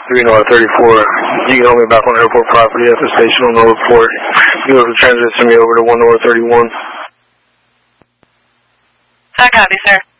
3 North 34. You can hold me back on airport property at the station on the report. You will transition me over to 1 North 31. I copy, sir.